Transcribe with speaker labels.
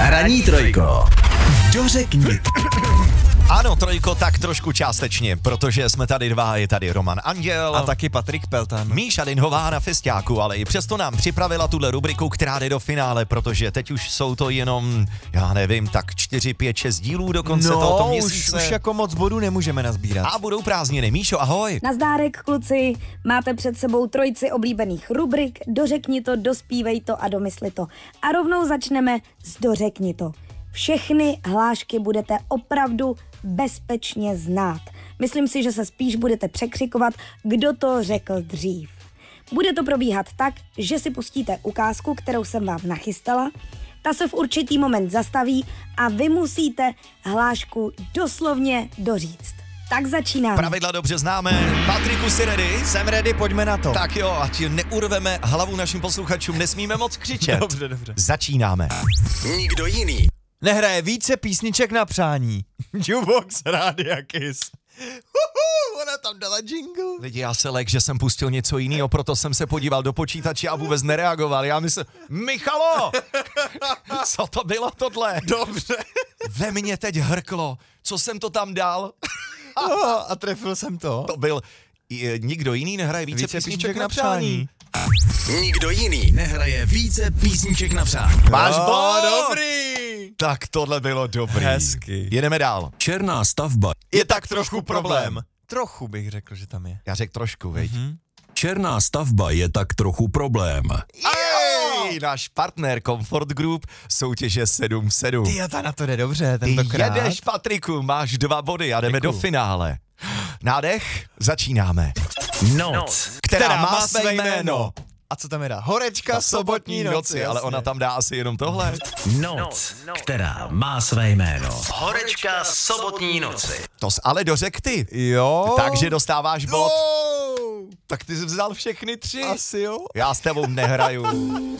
Speaker 1: Ranní trojko. Dořekni.
Speaker 2: Ano, trojko, tak trošku částečně, protože jsme tady dva, je tady Roman Anděl.
Speaker 3: A taky Patrik Peltan.
Speaker 2: Míša Dinhová na festiáku, ale i přesto nám připravila tuhle rubriku, která jde do finále, protože teď už jsou to jenom, já nevím, tak 4, 5, 6 dílů do konce tohoto měsíce.
Speaker 3: už jako moc bodů nemůžeme nazbírat.
Speaker 2: A budou prázdniny. Míšo, ahoj.
Speaker 4: Nazdárek, kluci, máte před sebou trojici oblíbených rubrik, dořekni to, dospívej to a domysli to. A rovnou začneme s dořekni to. Všechny hlášky budete opravdu bezpečně znát. Myslím si, že se spíš budete překřikovat, kdo to řekl dřív. Bude to probíhat tak, že si pustíte ukázku, kterou jsem vám nachystala, ta se v určitý moment zastaví a vy musíte hlášku doslovně doříct. Tak začínáme.
Speaker 2: Pravidla dobře známe. Patriku, jsi ready?
Speaker 3: Jsem ready, pojďme na to.
Speaker 2: Tak jo, ať neurveme hlavu našim posluchačům, nesmíme moc křičet.
Speaker 3: Dobře.
Speaker 2: Začínáme.
Speaker 1: Nikdo jiný.
Speaker 3: Nehraje více písniček na přání. Jukebox Rádia Kiss. Ona tam dala jingle.
Speaker 2: Lidi, já se lek, že jsem pustil něco jiného, proto jsem se podíval do počítače a vůbec nereagoval. Já myslím, Michalo! Co to bylo tohle?
Speaker 3: Dobře.
Speaker 2: Ve mně teď hrklo. Co jsem to tam dal?
Speaker 3: A trefil jsem to.
Speaker 2: To byl... Nikdo jiný nehraje více písniček na přání.
Speaker 1: Nikdo jiný nehraje více písniček na přání.
Speaker 2: Máš bod?
Speaker 3: Dobrý.
Speaker 2: Tak tohle bylo dobrý.
Speaker 3: Hezky.
Speaker 2: Jedeme dál.
Speaker 1: Černá stavba.
Speaker 2: Je tak trošku problém.
Speaker 3: Trochu bych řekl, že tam je.
Speaker 2: Já řekl trošku, viď?
Speaker 1: Černá stavba je tak trochu problém.
Speaker 2: Jej, náš partner Comfort Group soutěže 7-7.
Speaker 3: Ty, a ta na to jde dobře
Speaker 2: Ty
Speaker 3: tentokrát.
Speaker 2: jedeš, Patriku, máš 2 body a jdeme
Speaker 3: Děkuju.
Speaker 2: do finále. Nádech, začínáme.
Speaker 1: Noc.
Speaker 2: Která má své jméno.
Speaker 3: A co tam je dá? Horečka sobotní noci,
Speaker 2: ale
Speaker 3: jasně.
Speaker 2: ona tam dá asi jenom tohle.
Speaker 1: Noc, která má své jméno. Horečka sobotní noci.
Speaker 2: To jsi ale dořek ty.
Speaker 3: Jo.
Speaker 2: Takže dostáváš bod.
Speaker 3: Oh,
Speaker 2: Tak ty jsi vzal všechny 3.
Speaker 3: asi jo.
Speaker 2: Já s tebou nehraju.